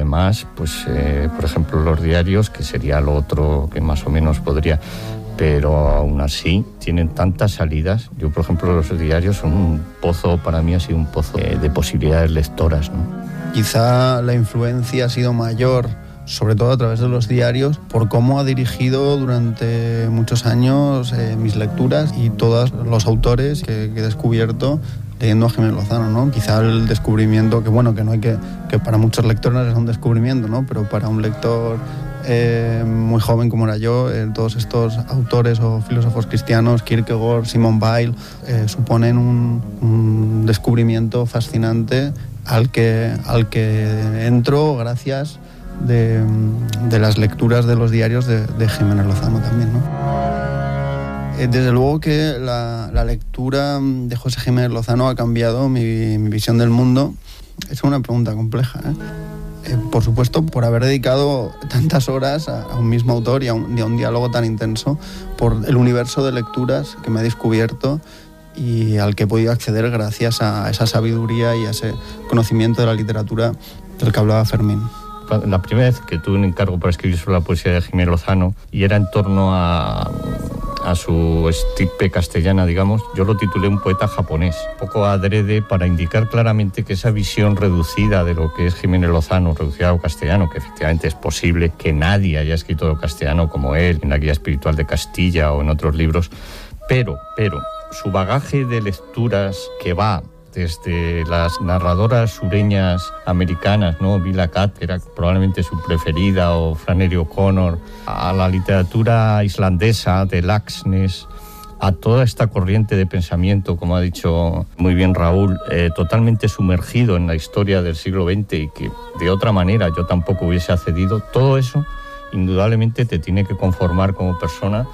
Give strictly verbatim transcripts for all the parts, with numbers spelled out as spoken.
además, pues, eh, por ejemplo, los diarios, que sería lo otro que más o menos podría... Pero aún así tienen tantas salidas. Yo, por ejemplo, los diarios son un pozo, para mí ha sido un pozo de, de posibilidades lectoras, ¿no? Quizá la influencia ha sido mayor, sobre todo a través de los diarios, por cómo ha dirigido durante muchos años eh, mis lecturas y todos los autores que, que he descubierto leyendo a Jiménez Lozano, ¿no? Quizá el descubrimiento, que bueno, que no hay que, que para muchos lectores es un descubrimiento, ¿no? Pero para un lector eh, muy joven como era yo, eh, todos estos autores o filósofos cristianos, Kierkegaard, Simone Weil, eh, suponen un, un descubrimiento fascinante al que, al que entro gracias de, de las lecturas de los diarios de, de Jiménez Lozano también, ¿no? Desde luego que la, la lectura de José Jiménez Lozano ha cambiado mi, mi visión del mundo. Es una pregunta compleja, ¿eh? Eh, por supuesto, por haber dedicado tantas horas a, a un mismo autor y a un, y a un diálogo tan intenso, por el universo de lecturas que me he descubierto y al que he podido acceder gracias a esa sabiduría y a ese conocimiento de la literatura del que hablaba Fermín. La primera vez que tuve un encargo para escribir sobre la poesía de Jiménez Lozano, y era en torno a, a su estirpe castellana, digamos, yo lo titulé Un poeta japonés, poco adrede para indicar claramente que esa visión reducida de lo que es Jiménez Lozano, reducida al castellano, que efectivamente es posible que nadie haya escrito el castellano como él, en la Guía Espiritual de Castilla o en otros libros, pero, pero, su bagaje de lecturas que va desde las narradoras sureñas americanas, ¿no? Willa Cather, que era probablemente su preferida, o Flannery O'Connor, a la literatura islandesa de Laxness, a toda esta corriente de pensamiento, como ha dicho muy bien Raúl, eh, totalmente sumergido en la historia del siglo veinte y que de otra manera yo tampoco hubiese accedido. Todo eso indudablemente te tiene que conformar como persona,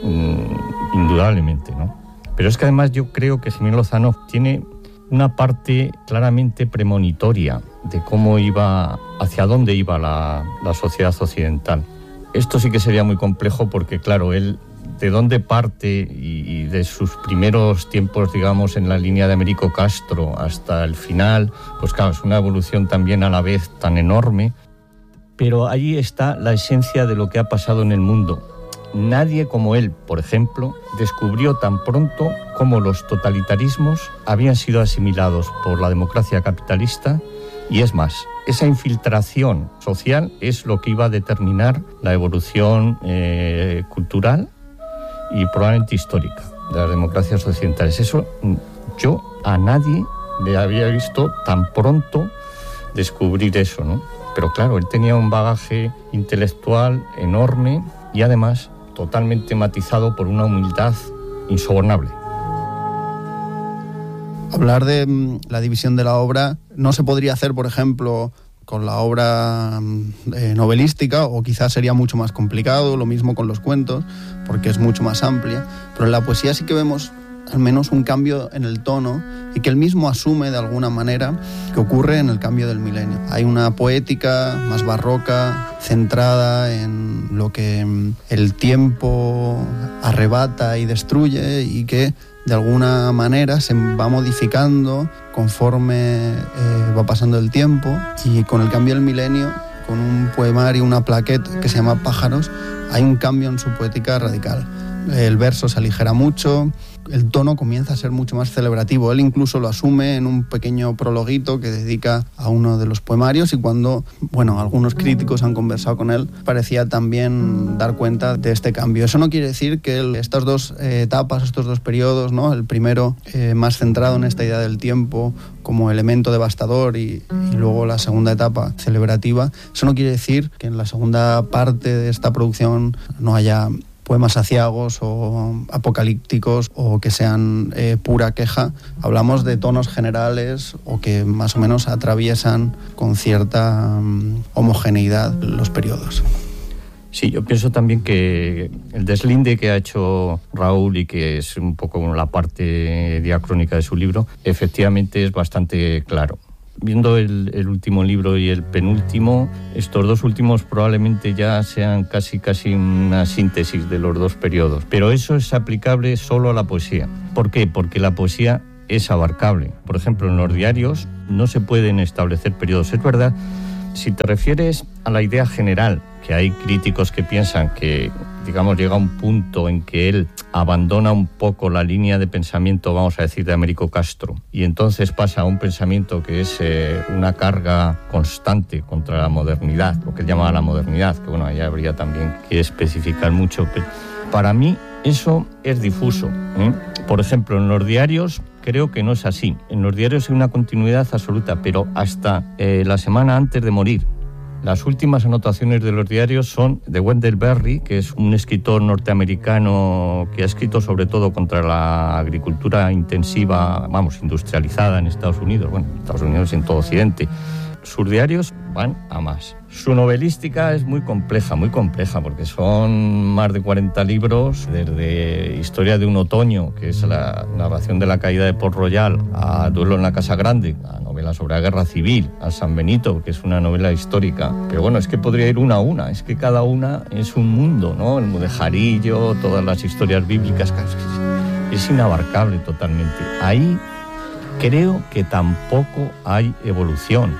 mmm, indudablemente, ¿no? Pero es que además yo creo que Jiménez Lozano tiene una parte claramente premonitoria de cómo iba, hacia dónde iba la, la sociedad occidental. Esto sí que sería muy complejo porque, claro, él de dónde parte y, y de sus primeros tiempos, digamos, en la línea de Américo Castro hasta el final, pues claro, es una evolución también a la vez tan enorme. Pero ahí está la esencia de lo que ha pasado en el mundo. Nadie como él, por ejemplo, descubrió tan pronto cómo los totalitarismos habían sido asimilados por la democracia capitalista, y es más, esa infiltración social es lo que iba a determinar la evolución eh, cultural y probablemente histórica de las democracias occidentales. Eso yo a nadie le había visto tan pronto descubrir eso, ¿no? Pero claro, él tenía un bagaje intelectual enorme y además totalmente matizado por una humildad insobornable. Hablar de la división de la obra no se podría hacer, por ejemplo, con la obra eh, novelística, o quizás sería mucho más complicado, lo mismo con los cuentos, porque es mucho más amplia, pero en la poesía sí que vemos al menos un cambio en el tono y que él mismo asume de alguna manera que ocurre en el cambio del milenio. Hay una poética más barroca, centrada en lo que el tiempo arrebata y destruye y que de alguna manera se va modificando conforme eh, va pasando el tiempo, y con el cambio del milenio, con un poemario, una plaqueta que se llama Pájaros, hay un cambio en su poética radical. El verso se aligera mucho, el tono comienza a ser mucho más celebrativo. Él incluso lo asume en un pequeño prologuito que dedica a uno de los poemarios, y cuando, bueno, algunos críticos han conversado con él, parecía también dar cuenta de este cambio. Eso no quiere decir que el, estas dos eh, etapas, estos dos periodos, ¿no? El primero eh, más centrado en esta idea del tiempo como elemento devastador y, y luego la segunda etapa celebrativa, eso no quiere decir que en la segunda parte de esta producción no haya poemas aciagos o apocalípticos o que sean eh, pura queja. Hablamos de tonos generales o que más o menos atraviesan con cierta um, homogeneidad los periodos. Sí, yo pienso también que el deslinde que ha hecho Raúl, y que es un poco la parte diacrónica de su libro, efectivamente es bastante claro. Viendo el, el último libro y el penúltimo, estos dos últimos probablemente ya sean casi, casi una síntesis de los dos periodos. Pero eso es aplicable solo a la poesía. ¿Por qué? Porque la poesía es abarcable. Por ejemplo, en los diarios no se pueden establecer periodos. Es verdad, Si te refieres a la idea general, que hay críticos que piensan que, digamos, llega a un punto en que él abandona un poco la línea de pensamiento, vamos a decir, de Américo Castro, y entonces pasa a un pensamiento que es eh, una carga constante contra la modernidad, lo que él llamaba la modernidad, que bueno, ahí habría también que especificar mucho. Pero para mí eso es difuso, ¿eh? Por ejemplo, en los diarios creo que no es así. En los diarios hay una continuidad absoluta, pero hasta eh, la semana antes de morir. Las últimas anotaciones de los diarios son de Wendell Berry, que es un escritor norteamericano que ha escrito sobre todo contra la agricultura intensiva, vamos, industrializada en Estados Unidos, bueno, en Estados Unidos y en todo Occidente. Sus diarios van a más. Su novelística es muy compleja, muy compleja, porque son más de cuarenta libros, desde Historia de un otoño, que es la narración de la caída de Port Royal, a Duelo en la Casa Grande, a novela sobre la guerra civil, a San Benito, que es una novela histórica. Pero bueno, es que podría ir una a una, es que cada una es un mundo, ¿no? El Mudejarillo, todas las historias bíblicas, es inabarcable totalmente. Ahí creo que tampoco hay evolución,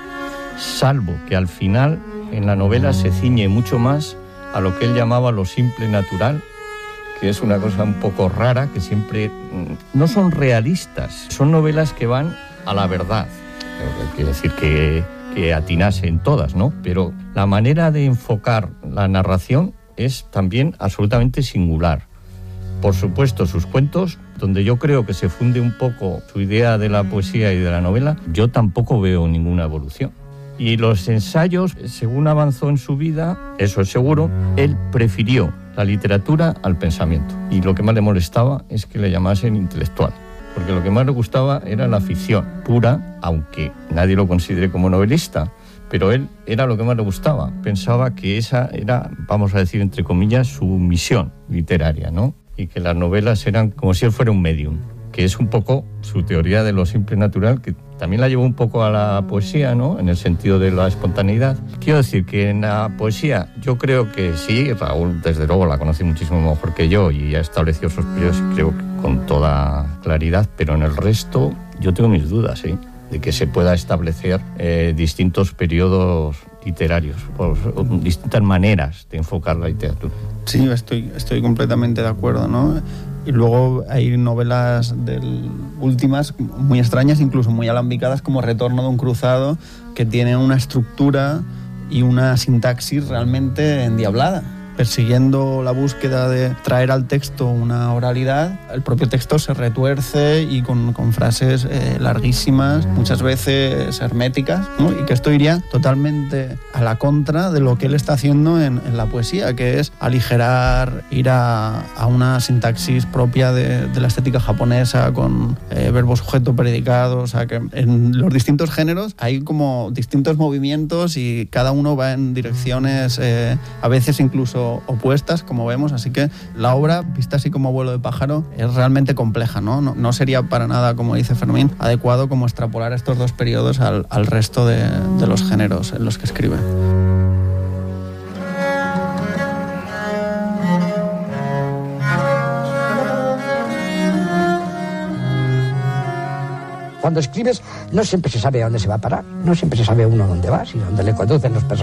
salvo que al final en la novela se ciñe mucho más a lo que él llamaba lo simple natural, que es una cosa un poco rara, que siempre no son realistas, son novelas que van a la verdad. Quiere decir que, que atinase en todas, ¿no? Pero la manera de enfocar la narración es también absolutamente singular. Por supuesto, sus cuentos, donde yo creo que se funde un poco su idea de la poesía y de la novela, yo tampoco veo ninguna evolución. Y los ensayos, según avanzó en su vida, eso es seguro, él prefirió la literatura al pensamiento. Y lo que más le molestaba es que le llamasen intelectual, porque lo que más le gustaba era la ficción pura, aunque nadie lo considere como novelista, pero él era lo que más le gustaba. Pensaba que esa era, vamos a decir, entre comillas, su misión literaria, ¿no? Y que las novelas eran como si él fuera un medium, que es un poco su teoría de lo simple natural, que también la llevó un poco a la poesía, ¿no? En el sentido de la espontaneidad. Quiero decir que en la poesía yo creo que sí, Raúl desde luego la conoce muchísimo mejor que yo y ha establecido sus periodos, creo que con toda claridad, pero en el resto yo tengo mis dudas, ¿eh? De que se pueda establecer eh, distintos periodos literarios, o, o distintas maneras de enfocar la literatura. Sí, estoy, estoy completamente de acuerdo, ¿no? Y luego hay novelas del, últimas muy extrañas, incluso muy alambicadas, como Retorno de un cruzado, que tienen una estructura y una sintaxis realmente endiablada, persiguiendo la búsqueda de traer al texto una oralidad. El propio texto se retuerce y con, con frases eh, larguísimas, muchas veces herméticas, ¿no? Y que esto iría totalmente a la contra de lo que él está haciendo en, en la poesía, que es aligerar, ir a, a una sintaxis propia de, de la estética japonesa, con eh, verbo, sujeto, predicado. O sea, que en los distintos géneros hay como distintos movimientos y cada uno va en direcciones eh, a veces incluso opuestas, como vemos, así que la obra, vista así como vuelo de pájaro, es realmente compleja, ¿no? No, no sería para nada, como dice Fermín, adecuado como extrapolar estos dos periodos al, al resto de, de los géneros en los que escribe. Cuando escribes no siempre se sabe a dónde se va a parar, no siempre se sabe uno dónde va, sino dónde le conducen los personajes.